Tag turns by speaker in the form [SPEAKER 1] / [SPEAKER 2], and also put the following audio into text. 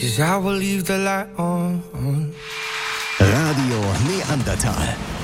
[SPEAKER 1] 'cause I will leave the light on.
[SPEAKER 2] Radio Neandertal.